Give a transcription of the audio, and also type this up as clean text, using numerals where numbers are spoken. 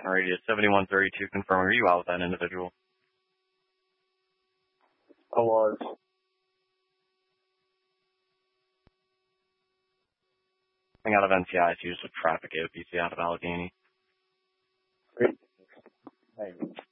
radius 7132, confirm, are you out with that individual? I was. Coming out of NCI, it's used with traffic AOPC out of Allegheny. Great. Thank you.